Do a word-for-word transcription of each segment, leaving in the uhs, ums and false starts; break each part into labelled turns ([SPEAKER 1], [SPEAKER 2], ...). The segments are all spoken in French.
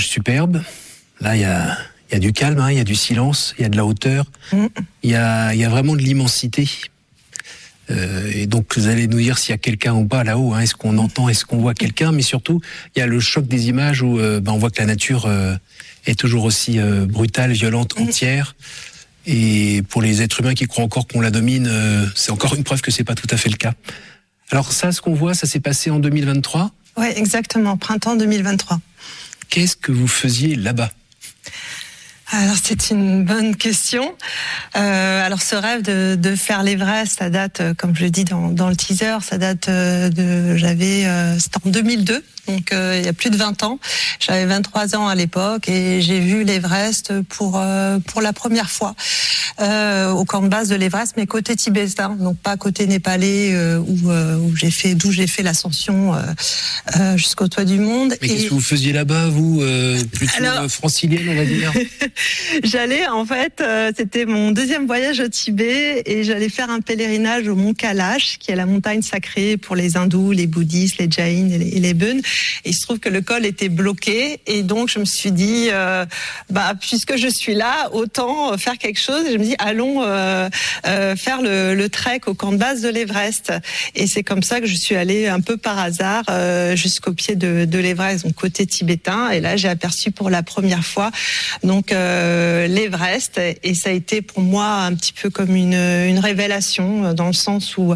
[SPEAKER 1] superbe. Là, il y a, il y a du calme, hein, il y a du silence, il y a de la hauteur. Mm. Il y a, il y a vraiment de l'immensité. Euh, et donc, vous allez nous dire s'il y a quelqu'un en bas là-haut. Hein, est-ce qu'on entend, est-ce qu'on voit quelqu'un? Mais surtout, il y a le choc des images où euh, ben, on voit que la nature euh, est toujours aussi euh, brutale, violente, entière. Et pour les êtres humains qui croient encore qu'on la domine, euh, c'est encore une preuve que c'est pas tout à fait le cas. Alors ça, ce qu'on voit, ça s'est passé en deux mille vingt-trois?
[SPEAKER 2] Oui, exactement, printemps deux mille vingt-trois.
[SPEAKER 1] Qu'est-ce que vous faisiez là-bas?
[SPEAKER 2] Alors c'est une bonne question. Euh, alors ce rêve de, de faire l'Everest, ça date, comme je le dis dans, dans le teaser, ça date de, j'avais, euh, c'était en deux mille deux. Donc euh, il y a plus de vingt ans, j'avais vingt-trois ans à l'époque et j'ai vu l'Everest pour euh, pour la première fois euh, au camp de base de l'Everest, mais côté tibétain, donc pas côté népalais euh, où euh, où j'ai fait d'où j'ai fait l'ascension euh, euh, jusqu'au toit du monde.
[SPEAKER 1] Mais et... qu'est-ce que vous faisiez là-bas, vous euh, plutôt
[SPEAKER 2] Alors...
[SPEAKER 1] francilienne, on va dire?
[SPEAKER 2] J'allais en fait, euh, c'était mon deuxième voyage au Tibet et j'allais faire un pèlerinage au mont Kailash, qui est la montagne sacrée pour les hindous, les bouddhistes, les jains et les, et les bûnes. Et il se trouve que le col était bloqué et donc je me suis dit, euh, bah puisque je suis là, autant faire quelque chose. Et je me dis, allons euh, euh, faire le, le trek au camp de base de l'Everest. Et c'est comme ça que je suis allée un peu par hasard euh, jusqu'au pied de, de l'Everest, donc côté tibétain. Et là, j'ai aperçu pour la première fois donc euh, l'Everest et ça a été pour moi un petit peu comme une, une révélation dans le sens où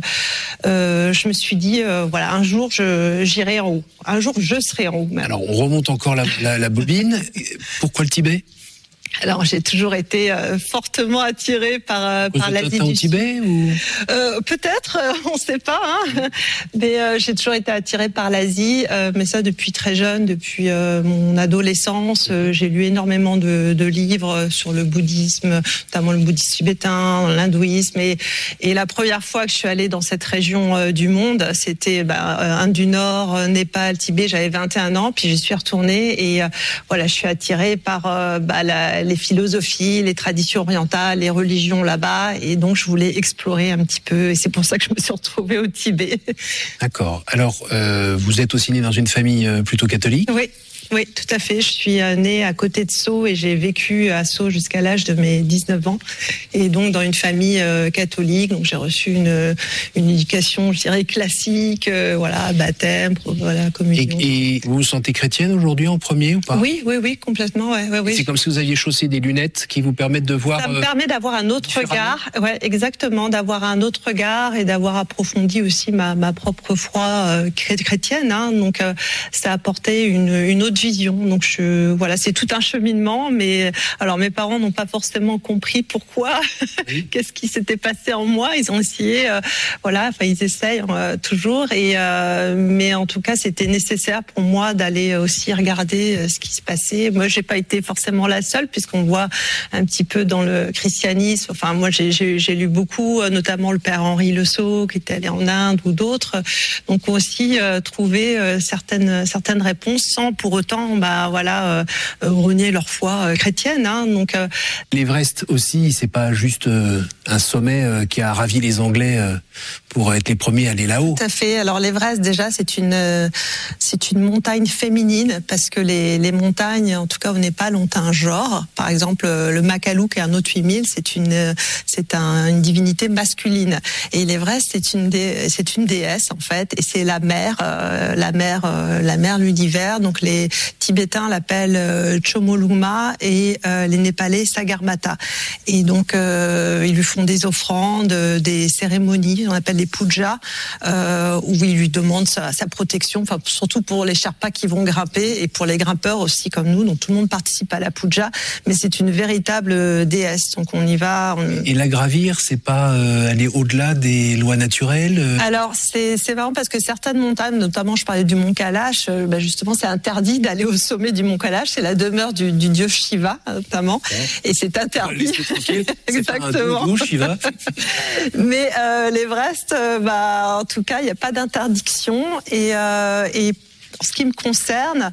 [SPEAKER 2] euh, je me suis dit, euh, voilà, un jour je, j'irai en haut. Un jour, je serai en haut. Même.
[SPEAKER 1] Alors, on remonte encore la, la, la bobine. Pourquoi le Tibet?
[SPEAKER 2] Alors j'ai toujours été euh, fortement attirée par euh, par l'Asie du
[SPEAKER 1] Sud. Au Tibet ou
[SPEAKER 2] euh, peut-être, euh, on ne sait pas. Hein. Mais euh, j'ai toujours été attirée par l'Asie, euh, mais ça depuis très jeune, depuis euh, mon adolescence. Euh, j'ai lu énormément de, de livres sur le bouddhisme, notamment le bouddhisme tibétain, l'hindouisme. Et, et la première fois que je suis allée dans cette région euh, du monde, c'était bah, Inde du Nord, euh, Népal, Tibet. J'avais vingt et un ans, puis j'y suis retournée et euh, voilà, je suis attirée par euh, bah, la les philosophies, les traditions orientales, les religions là-bas, et donc je voulais explorer un petit peu, et c'est pour ça que je me suis retrouvée au Tibet.
[SPEAKER 1] D'accord. Alors, euh, vous êtes aussi née dans une famille plutôt catholique?
[SPEAKER 2] Oui. Oui, tout à fait. Je suis née à côté de Sceaux et j'ai vécu à Sceaux jusqu'à l'âge de mes dix-neuf ans. Et donc, dans une famille euh, catholique. Donc, j'ai reçu une, une éducation, je dirais, classique. Euh, voilà, baptême, voilà, communion.
[SPEAKER 1] Et, et vous vous sentez chrétienne aujourd'hui en premier ou pas?
[SPEAKER 2] Oui, oui, oui, complètement. Ouais, ouais, ouais.
[SPEAKER 1] C'est comme si vous aviez chaussé des lunettes qui vous permettent de voir.
[SPEAKER 2] Ça me
[SPEAKER 1] euh,
[SPEAKER 2] permet d'avoir un autre regard. Ouais, exactement, d'avoir un autre regard et d'avoir approfondi aussi ma, ma propre foi euh, chrétienne. Hein. Donc, euh, ça a apporté une, une autre vision. Donc je, voilà, c'est tout un cheminement. Mais alors mes parents n'ont pas forcément compris pourquoi, oui. Qu'est-ce qui s'était passé en moi. Ils ont essayé, euh, voilà, enfin ils essayent euh, toujours. Et euh, mais en tout cas, c'était nécessaire pour moi d'aller aussi regarder euh, ce qui se passait. Moi, j'ai pas été forcément la seule, puisqu'on voit un petit peu dans le christianisme. Enfin, moi, j'ai, j'ai, j'ai lu beaucoup, euh, notamment le père Henri Le Sceau, qui était allé en Inde, ou d'autres. Donc aussi euh, trouver euh, certaines certaines réponses sans pour autant bah voilà euh, renier leur foi euh, chrétienne. Hein, donc euh...
[SPEAKER 1] l'Everest aussi, c'est pas juste euh, un sommet euh, qui a ravi les Anglais euh, pour être les premiers à aller là-haut.
[SPEAKER 2] Tout à fait. Alors l'Everest déjà c'est une euh, c'est une montagne féminine parce que les les montagnes en tout cas au Népal ont un genre. Par exemple le Makalu qui est un autre huit mille, c'est une c'est un, une divinité masculine et l'Everest c'est une dé, c'est une déesse en fait et c'est la mère euh, la mère euh, la mère de l'univers. Donc les Tibétains l'appellent euh, Chomolungma et euh, les Népalais Sagarmatha. Et donc euh, ils lui font des offrandes, des cérémonies, on appelle les pujas, euh, où ils lui demandent sa, sa protection. Enfin surtout pour les Sherpas qui vont grimper et pour les grimpeurs aussi comme nous. Donc tout le monde participe à la puja, mais c'est une véritable déesse. Donc on y va. On...
[SPEAKER 1] Et la gravir, c'est pas euh, aller au-delà des lois naturelles euh...
[SPEAKER 2] Alors c'est c'est marrant parce que certaines montagnes, notamment je parlais du mont Kailash, euh, bah, justement c'est interdit d'aller au sommet du mont Kailash, c'est la demeure du, du dieu Shiva notamment, ouais. Et c'est interdit.
[SPEAKER 1] Exactement. Goût, Shiva.
[SPEAKER 2] Mais euh, l'Everest, euh, bah en tout cas, il n'y a pas d'interdiction et euh, et en ce qui me concerne,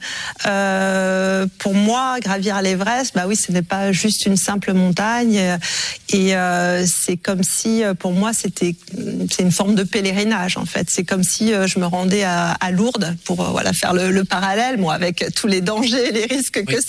[SPEAKER 2] euh, pour moi, gravir l'Everest, bah oui, ce n'est pas juste une simple montagne, et euh, c'est comme si, pour moi, c'était, c'est une forme de pèlerinage en fait. C'est comme si je me rendais à, à Lourdes pour voilà faire le, le parallèle, bon, avec tous les dangers, et les risques que oui.